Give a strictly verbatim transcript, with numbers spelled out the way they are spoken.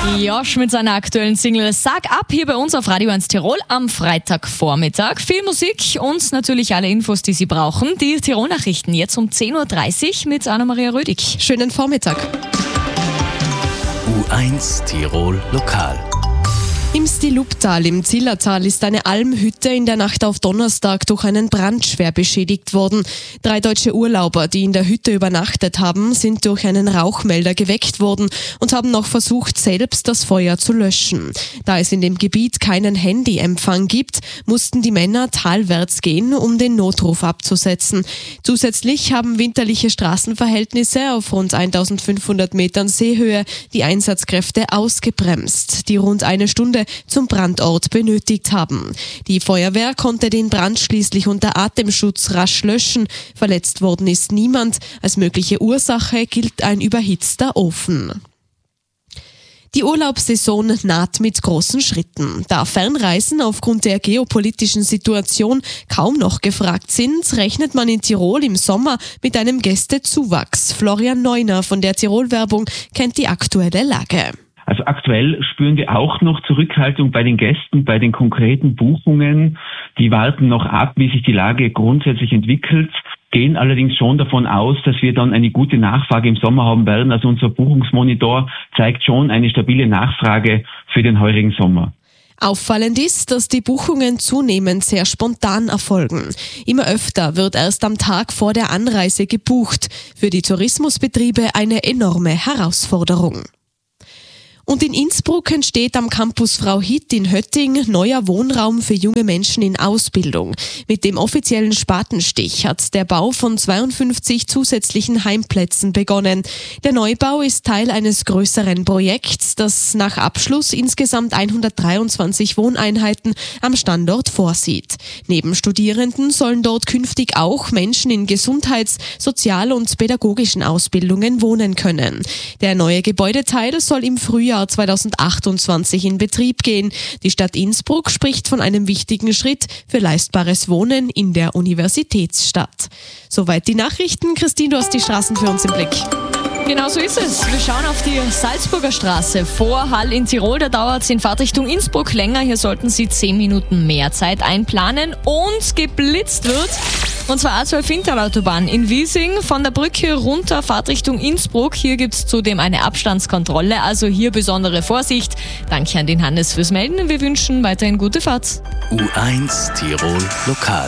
Josh mit seiner aktuellen Single Sag ab hier bei uns auf Radio eins Tirol am Freitagvormittag. Viel Musik und natürlich alle Infos, die Sie brauchen. Die Tirol-Nachrichten jetzt um zehn Uhr dreißig mit Anna-Maria Rödig. Schönen Vormittag. U eins Tirol Lokal. Im Stiluptal im Zillertal ist eine Almhütte in der Nacht auf Donnerstag durch einen Brand schwer beschädigt worden. Drei deutsche Urlauber, die in der Hütte übernachtet haben, sind durch einen Rauchmelder geweckt worden und haben noch versucht, selbst das Feuer zu löschen. Da es in dem Gebiet keinen Handyempfang gibt, mussten die Männer talwärts gehen, um den Notruf abzusetzen. Zusätzlich haben winterliche Straßenverhältnisse auf rund eintausendfünfhundert Metern Seehöhe die Einsatzkräfte ausgebremst, die rund eine Stunde zum Brandort benötigt haben. Die Feuerwehr konnte den Brand schließlich unter Atemschutz rasch löschen. Verletzt worden ist niemand. Als mögliche Ursache gilt ein überhitzter Ofen. Die Urlaubssaison naht mit großen Schritten. Da Fernreisen aufgrund der geopolitischen Situation kaum noch gefragt sind, rechnet man in Tirol im Sommer mit einem Gästezuwachs. Florian Neuner von der Tirol-Werbung kennt die aktuelle Lage. Also aktuell spüren wir auch noch Zurückhaltung bei den Gästen, bei den konkreten Buchungen. Die warten noch ab, wie sich die Lage grundsätzlich entwickelt, gehen allerdings schon davon aus, dass wir dann eine gute Nachfrage im Sommer haben werden. Also unser Buchungsmonitor zeigt schon eine stabile Nachfrage für den heurigen Sommer. Auffallend ist, dass die Buchungen zunehmend sehr spontan erfolgen. Immer öfter wird erst am Tag vor der Anreise gebucht. Für die Tourismusbetriebe eine enorme Herausforderung. Und in Innsbruck entsteht am Campus Frau Hitt in Hötting neuer Wohnraum für junge Menschen in Ausbildung. Mit dem offiziellen Spatenstich hat der Bau von zweiundfünfzig zusätzlichen Heimplätzen begonnen. Der Neubau ist Teil eines größeren Projekts, das nach Abschluss insgesamt hundertdreiundzwanzig Wohneinheiten am Standort vorsieht. Neben Studierenden sollen dort künftig auch Menschen in Gesundheits-, Sozial- und pädagogischen Ausbildungen wohnen können. Der neue Gebäudeteil soll im Frühjahr zweitausendachtundzwanzig in Betrieb gehen. Die Stadt Innsbruck spricht von einem wichtigen Schritt für leistbares Wohnen in der Universitätsstadt. Soweit die Nachrichten. Christine, du hast die Straßen für uns im Blick. Genau so ist es. Wir schauen auf die Salzburger Straße vor Hall in Tirol. Da dauert es in Fahrtrichtung Innsbruck länger. Hier sollten Sie zehn Minuten mehr Zeit einplanen und geblitzt wird. Und zwar A zwölf Interautobahn in Wiesing von der Brücke runter Fahrtrichtung Innsbruck. Hier gibt es zudem eine Abstandskontrolle, also hier besondere Vorsicht. Danke an den Hannes fürs Melden. Wir wünschen weiterhin gute Fahrt. U eins Tirol Lokal.